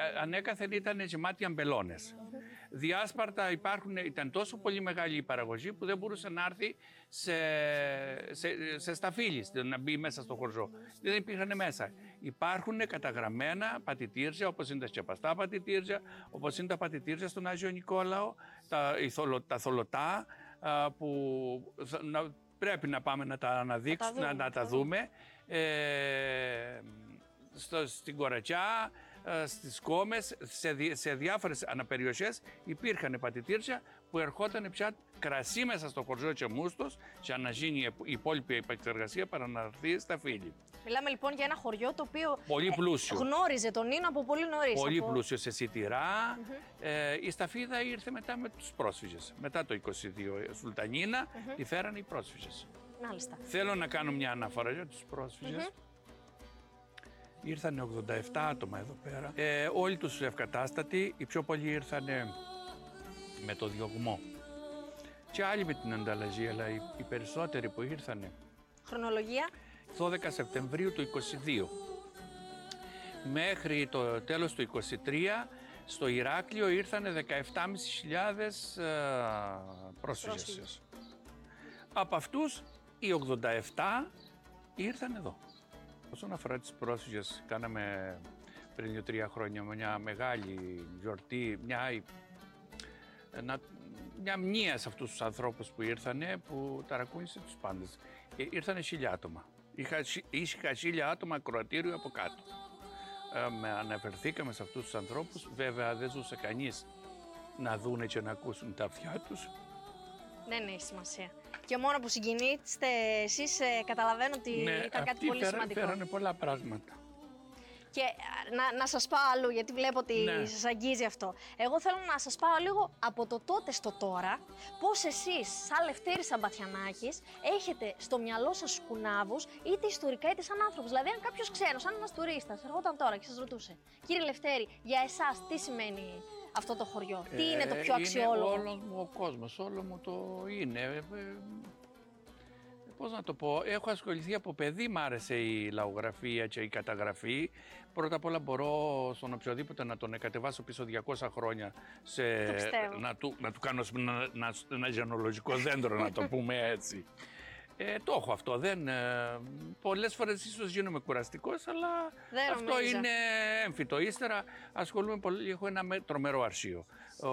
ανέκαθεν ήταν γεμάτοι αμπελώνες. Διάσπαρτα ήταν τόσο πολύ μεγάλη η παραγωγή που δεν μπορούσε να έρθει σε σταφύλι, να μπει μέσα στο χωριό. Δεν υπήρχαν μέσα. Υπάρχουν καταγραμμένα πατητήρια, όπως είναι τα σκεπαστά πατητήρια, όπως είναι τα πατητήρια στον Άγιο Νικόλαο, τα θολωτά, που πρέπει να πάμε να τα αναδείξουμε, να τα δούμε. Στην Κορατσιά, στις Κόμες, σε διάφορες αναπεριοχές υπήρχαν πατητήρια που ερχόταν πια κρασί μέσα στο χωριό και μούστος για να γίνει η υπόλοιπη επεξεργασία παρά να έρθει στα φύλλη. Μιλάμε λοιπόν για ένα χωριό το οποίο πολύ πλούσιο. Γνώριζε τον Νίνο από πολύ νωρίς. Πολύ πλούσιο σε σιτηρά. Η Σταφίδα ήρθε μετά με τους πρόσφυγες. Μετά το 22 Σουλτανίνα τη φέρανε οι πρόσφυγες. Μάλιστα. Θέλω να κάνω μια αναφορά για τους πρόσφυγες. Ήρθανε 87 άτομα εδώ πέρα. Όλοι τους ευκατάστατοι, οι πιο πολλοί ήρθανε με το διωγμό. Και άλλοι με την ανταλλαγή, αλλά οι περισσότεροι που ήρθανε. Χρονολογία. 12 Σεπτεμβρίου του 22. Μέχρι το τέλος του 23, στο Ηράκλειο ήρθανε 17.500 πρόσφυγες. Από αυτούς οι 87 ήρθαν εδώ. Όσον αφορά τις πρόσφυγες, κάναμε πριν 2-3 χρόνια μια μεγάλη γιορτή, μια μνήα σε αυτούς τους ανθρώπους που ήρθανε, που ταρακούνησε τους πάντες. Ήρθανε 1.000 άτομα. Είχα 1.000 άτομα ακροατήριο από κάτω. Αναφερθήκαμε σε αυτούς τους ανθρώπους. Βέβαια δεν ζούσε κανείς να δούνε και να ακούσουν τα αυτιά τους. Δεν έχει σημασία. Και μόνο που συγκινείστε εσείς, καταλαβαίνω ότι ήταν κάτι πολύ σημαντικό. Φέρανε πολλά πράγματα. Και να σας πάω αλλού, γιατί βλέπω ότι σας αγγίζει αυτό. Εγώ θέλω να σας πάω λίγο από το τότε στο τώρα, πώς εσείς, σαν Λευτέρης Σαμπαθιανάκης, έχετε στο μυαλό σας κουνάβους, είτε ιστορικά είτε σαν άνθρωπος. Δηλαδή, αν κάποιος ξένος, σαν ένας τουρίστας, ερχόταν τώρα και σας ρωτούσε, κύριε Λευτέρη, για εσάς τι σημαίνει αυτό το χωριό, τι είναι το πιο αξιόλογο? Είναι όλος μου ο κόσμος, όλο μου το είναι. Πώς να το πω, έχω ασχοληθεί από παιδί, μ' άρεσε η λαογραφία και η καταγραφή. Πρώτα απ' όλα μπορώ στον οποιοδήποτε να τον κατεβάσω πίσω 200 χρόνια, να του κάνω ένα γενολογικό δέντρο, να το πούμε έτσι. Το έχω αυτό, πολλές φορές ίσως γίνομαι κουραστικός, αλλά αυτό είναι έμφυτο. Ύστερα ασχολούμαι πολύ, έχω ένα τρομερό αρχείο.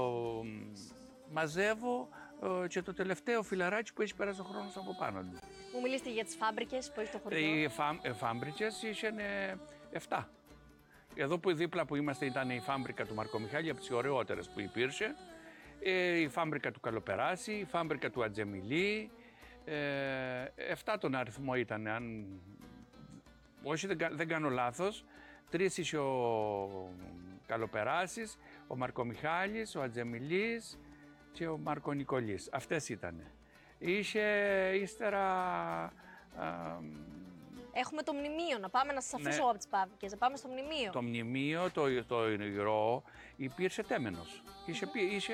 Μαζεύω και το τελευταίο φιλαράκι που έχει περάσει ο χρόνος από πάνω του. Μου μιλήσετε για τις φάμπρικες που έχει το χωριό. Οι φάμπρικες είχαν 7. Εδώ που δίπλα που είμαστε ήταν η φάμπρικα του Μαρκομιχάλη, από τις ωραιότερες που υπήρχε. Η φάμπρικα του Καλοπεράση, η φάμπρικα του Ατζεμιλή. 7 τον αριθμό ήταν, όχι δεν κάνω λάθος. 3 είχε ο Καλοπεράσης, ο Μαρκομιχάλης, ο Ατζεμιλής και ο Μαρκονικολής. Αυτές ήτανε. Είχε ύστερα... Έχουμε το μνημείο, να πάμε να σας αφήσω από τις παύκες, να πάμε στο μνημείο. Το μνημείο, το υγρό, υπήρχε τέμενος. Είχε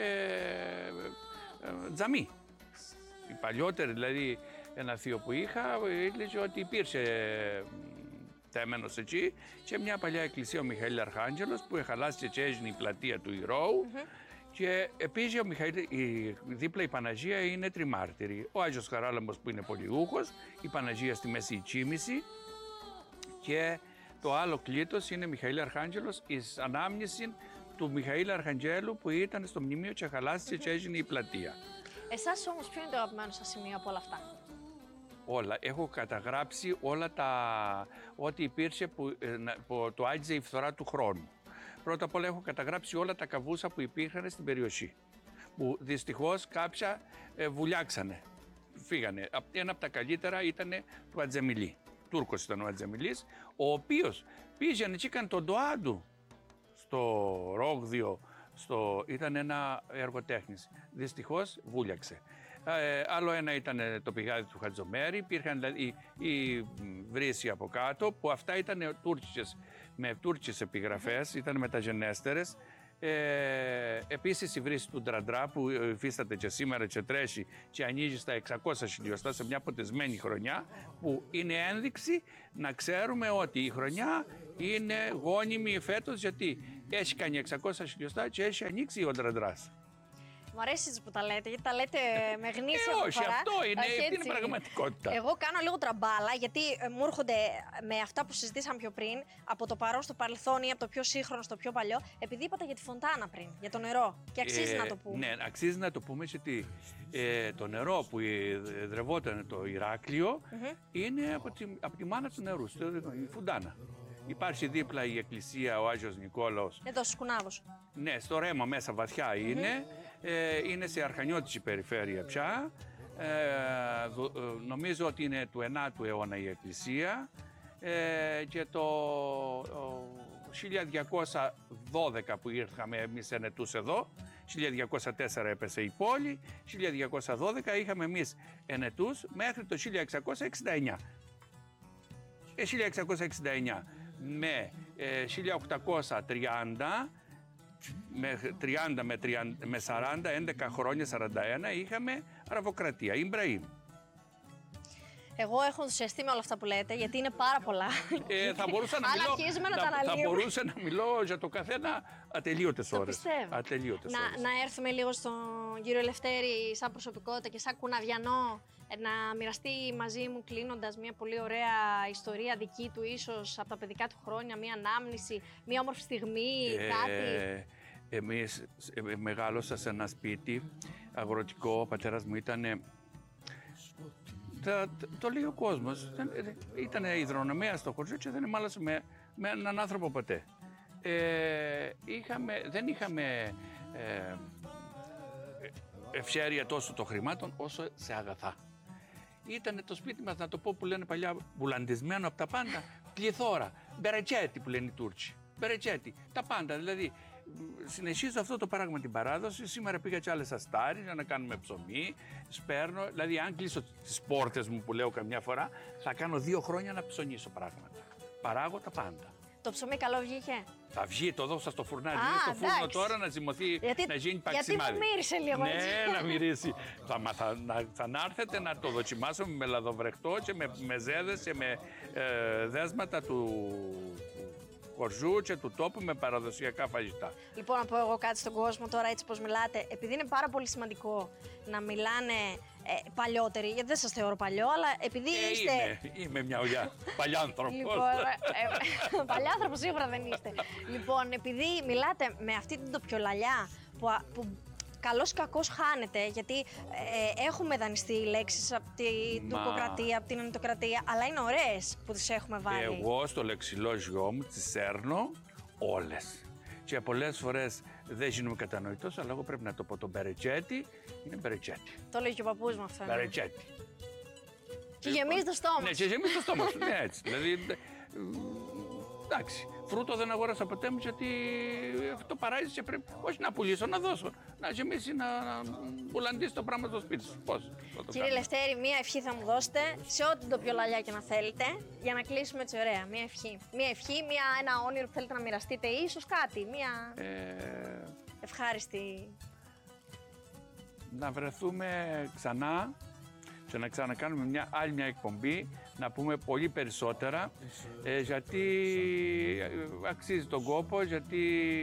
τζαμί. Οι παλιότεροι, δηλαδή ένα θείο που είχα, έλεγε ότι υπήρχε τέμενος εκεί και μια παλιά εκκλησία ο Μιχαήλ Αρχάγγελος που χαλάσει και έγινε η πλατεία του Ηρώου. Και επίσης δίπλα η Παναγία είναι τριμάρτυρη. Ο Άγιος Χαράλαμπος που είναι πολιούχος, η Παναγία στη μέση η Τσίμηση και το άλλο κλήτος είναι Μιχαήλ Αρχάγγελος, εις ανάμνηση του Μιχαήλ Αρχαγγέλου που ήταν στο μνημείο και χαλάστηκε και έγινε η πλατεία. Εσάς όμως ποιο είναι το αγαπημένο σας σημείο από όλα αυτά? Όλα. Έχω καταγράψει όλα ό,τι υπήρχε που το άγγιζε η φθορά του χρόνου. Πρώτα απ' όλα έχω καταγράψει όλα τα καβούσα που υπήρχαν στην περιοχή, που δυστυχώς κάποια βουλιάξανε, φύγανε. Ένα από τα καλύτερα ήταν του Ατζεμιλή. Τούρκος ήταν ο Ατζεμιλής, ο οποίος πήγαινε και έκανε τον ντοά του στο Ρόγδιο, ήταν ένα έργο τέχνης. Δυστυχώς βούλιαξε. Άλλο ένα ήταν το πηγάδι του Χατζομέρη, υπήρχαν δηλαδή οι βρύσοι από κάτω, που αυτά ήταν με τούρκες επιγραφές, ήταν μεταγενέστερες. Επίσης η βρύση του Ντραντρά που υφίσταται και σήμερα και τρέχει και ανοίγει στα 600 χιλιοστά σε μια ποτισμένη χρονιά, που είναι ένδειξη να ξέρουμε ότι η χρονιά είναι γόνιμη φέτος, γιατί έχει κάνει 600 χιλιοστά και έχει ανοίξει ο Ντραντράς. Μου αρέσει που τα λέτε, γιατί τα λέτε με γνήσια Όχι, προφορά. αυτό είναι, Όχι, αυτή είναι έτσι. πραγματικότητα. Εγώ κάνω λίγο τραμπάλα, γιατί μου έρχονται με αυτά που συζητήσαμε πιο πριν, από το παρόν στο παρελθόν ή από το πιο σύγχρονο στο πιο παλιό, επειδή είπατε για τη φωντάνα πριν, για το νερό. Και αξίζει να το πούμε. Ναι, αξίζει να το πούμε γιατί το νερό που εδρευόταν το Ηράκλειο είναι από τη μάνα του νερού, η φουντάνα. Υπάρχει δίπλα η εκκλησία, ο Άγιος Νικόλαος. Εδώ στους Κουνάβους. Ναι, στο Ρέμα μέσα βαθιά είναι. Είναι σε αρχανιώτιση περιφέρεια πια. Νομίζω ότι είναι του 9ου αιώνα η εκκλησία. Και το 1212 που ήρθαμε εμείς ενετούς εδώ, 1204 έπεσε η πόλη, 1212 είχαμε εμείς ενετούς μέχρι το 1669. 1669 με 1830 με 40, 11 χρόνια, 41 είχαμε αραβοκρατία, Ιμπραήμ. Εγώ έχω ενθουσιαστεί με όλα αυτά που λέτε, γιατί είναι πάρα πολλά. Θα μπορούσα να Αλλά μιλώ, αρχίζουμε να τα θα αναλύουμε. μπορούσα να μιλώ για το καθένα ατελείωτες Το ώρες. πιστεύω. Ατελείωτες ώρες. Να έρθουμε λίγο στον κύριο Ελευθέρη σαν προσωπικότητα και σαν κουναβιανό, να μοιραστεί μαζί μου κλείνοντας μια πολύ ωραία ιστορία δική του, ίσως από τα παιδικά του χρόνια, μια ανάμνηση, μια όμορφη στιγμή, κάτι. Εμείς μεγάλωσα σε ένα σπίτι αγροτικό, ο πατέρας μου ήταν... Το λέει ο κόσμος, ήταν υδρονομέα στο χωριό και δεν μάλωσε με έναν άνθρωπο ποτέ. Δεν είχαμε ευσέρεια τόσο των χρημάτων όσο σε αγαθά. Ήταν το σπίτι μας, να το πω που λένε παλιά, μπουλαντισμένο από τα πάντα, πληθώρα, μπερετσέτι που λένε οι Τούρκοι. Μπερετσέτι, τα πάντα. Δηλαδή, συνεχίζω αυτό το πράγμα την παράδοση. Σήμερα πήγα και άλλες αστάρεις για να κάνουμε ψωμί. Σπέρνω, δηλαδή, αν κλείσω τις πόρτες μου που λέω καμιά φορά, θα κάνω 2 χρόνια να ψωνίσω πράγματα. Παράγω τα πάντα. Το ψωμί καλό βγήκε. Θα βγει, το δώσα στο φουρνάρι. Είναι στο φούρνο εντάξει. τώρα να ζυμωθεί, να γίνει παξιμάδι. Γιατί μου μύρισε λίγο έτσι. Ναι, να μυρίσει. Θα έρθετε να το δοκιμάσουμε με λαδοβρεχτό και με μεζέδες και με δέσματα του χωριού και του τόπου με παραδοσιακά φαγητά. Λοιπόν, να πω εγώ κάτι στον κόσμο τώρα, έτσι πως μιλάτε. Επειδή είναι πάρα πολύ σημαντικό να μιλάνε παλιότεροι, γιατί δεν σας θεωρώ παλιό, αλλά επειδή είστε... Είμαι μια ουλιά, παλιάνθρωπος. Λοιπόν, παλιάνθρωπος σίγουρα δεν είστε. Λοιπόν, επειδή μιλάτε με αυτή την τοπιολαλιά που καλώς ή κακώς χάνεται, γιατί έχουμε δανειστεί λέξεις από την τουρκοκρατία, από την ενωτοκρατία, αλλά είναι ωραίες που τις έχουμε βάλει. Εγώ στο λεξιλόγιό μου τις σέρνω όλες. Και πολλές φορές δεν γίνομαι κατανοητός, αλλά εγώ πρέπει να το πω. Το μπερετσέτι είναι μπερετσέτι. Το λέει και ο παππούς μου αυτό. Μπερετσέτι. Και γεμίζει το στόμα. Ναι, και γεμίζει το στόμα σου. Ναι, έτσι. Δηλαδή, εντάξει. Φρούτο δεν αγόρασα ποτέ μου, γιατί αυτό παράγει και πρέπει όχι να πουλήσω, να δώσω. Να γεμίσει, να μπουλαντήσει το πράγμα στο σπίτι σου. Πώς. Κύριε Λευτέρη, μία ευχή θα μου δώσετε σε ό,τι τοπιολαλιά και να θέλετε, για να κλείσουμε έτσι ωραία. Μία ευχή. Μία ευχή, ένα όνειρο που θέλετε να μοιραστείτε, ίσως κάτι. Μία ευχάριστη. Να βρεθούμε ξανά και να ξανακάνουμε άλλη μια εκπομπή, να πούμε πολύ περισσότερα, γιατί αξίζει τον κόπο, γιατί,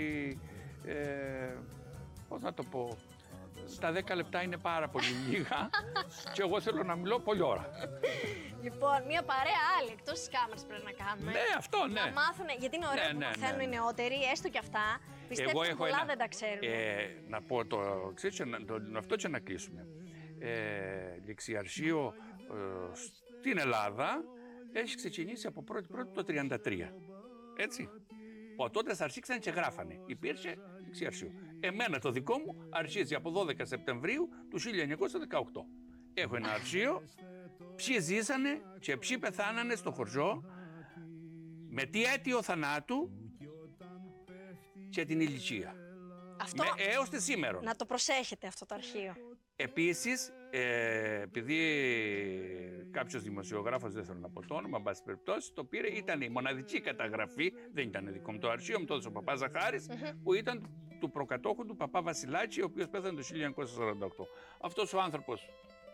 πώς να το πω, τα 10 λεπτά είναι πάρα πολύ λίγα και εγώ θέλω να μιλώ πολλή ώρα. Λοιπόν, μια παρέα άλλη εκτός της κάμερας πρέπει να κάνουμε. Ναι, αυτό, ναι. Να μάθουν, γιατί είναι ωραίο που μαθαίνουν οι νεότεροι, έστω και αυτά. Πιστεύω ότι πολλά δεν τα ξέρουν. Να πω το εξής, αυτό και να κλείσουμε. Ληξιαρχείο στην Ελλάδα έχει ξεκινήσει από 1η το 1933. Έτσι. Τότε αρχίσαν και γράφανε. Υπήρχε ληξιαρχείο. Εμένα το δικό μου αρχίζει από 12 Σεπτεμβρίου του 1918. Έχω ένα αρχείο, ποιοι ζήσανε και ποιοι πεθάνανε στο χωριό, με τι αίτιο θανάτου και την ηλικία. Αυτό, έως τη σήμερα. να το προσέχετε αυτό το αρχείο. Επίσης, επειδή κάποιος δημοσιογράφος, δεν θέλω να πω το όνομα, εν πάση περιπτώσει, το πήρε, ήταν η μοναδική καταγραφή, δεν ήταν δικό μου το αρχείο, μου το έδωσε ο παπάς Ζαχάρης, που ήταν του προκατόχου του παπά Βασιλάκη, ο οποίος πέθανε το 1948. Αυτός ο άνθρωπος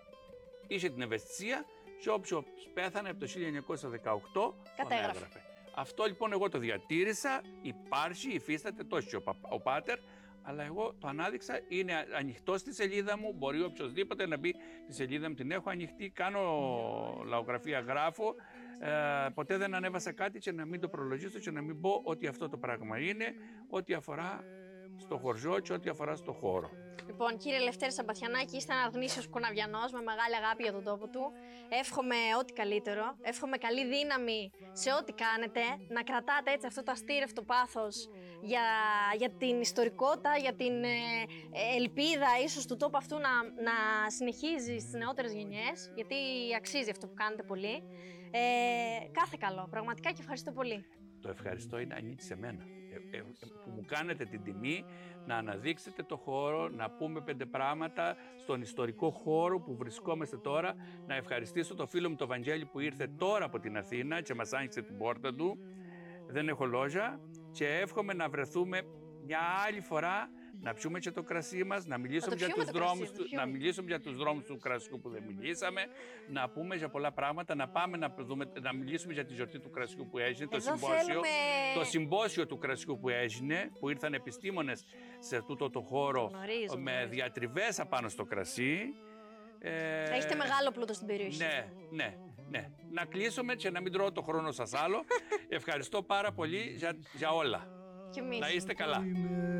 είχε την ευαισθησία και όποιος πέθανε από το 1918 τον έγραφε. Αυτό λοιπόν εγώ το διατήρησα, υπάρχει, υφίσταται τόσο ο πάτερ, αλλά εγώ το ανάδειξα, είναι ανοιχτό στη σελίδα μου, μπορεί οποιοδήποτε να μπει στη σελίδα μου, την έχω ανοιχτή, κάνω λαογραφία, γράφω, ποτέ δεν ανέβασα κάτι και να μην το προλογίσω και να μην πω ότι αυτό το πράγμα είναι, ό,τι αφορά στο χωριό και ό,τι αφορά στο χώρο. Λοιπόν, κύριε Λευτέρη Σαμπαθιανάκη, είστε ένα γνήσιος Κωναβιανός με μεγάλη αγάπη για τον τόπο του. Εύχομαι ό,τι καλύτερο. Εύχομαι καλή δύναμη σε ό,τι κάνετε. Να κρατάτε έτσι αυτό το αστήρευτο πάθος για την ιστορικότητα, για την ελπίδα ίσως του τόπου αυτού να συνεχίζει στις νεότερες γενιές. Γιατί αξίζει αυτό που κάνετε πολύ. Κάθε καλό, πραγματικά, και ευχαριστώ πολύ. Το ευχαριστώ είναι ανήκει σε μένα. Που μου κάνετε την τιμή να αναδείξετε το χώρο, να πούμε 5 πράγματα στον ιστορικό χώρο που βρισκόμαστε τώρα. Να ευχαριστήσω το φίλο μου το Βαγγέλη που ήρθε τώρα από την Αθήνα και μας άνοιξε την πόρτα του. Δεν έχω λόγια και εύχομαι να βρεθούμε μια άλλη φορά, να πιούμε και το κρασί μας, να μιλήσουμε για τους δρόμους του κρασιού που δεν μιλήσαμε, να πούμε για πολλά πράγματα, να πάμε να μιλήσουμε για τη γιορτή του κρασιού που έγινε, το συμπόσιο του κρασιού που έγινε, που ήρθαν επιστήμονες σε αυτό το χώρο με διατριβές απάνω στο κρασί. Έχετε μεγάλο πλούτο στην περιοχή. Ναι. Να κλείσουμε και να μην τρώω το χρόνο σας άλλο. Ευχαριστώ πάρα πολύ για όλα. Και εμείς. Να είστε καλά.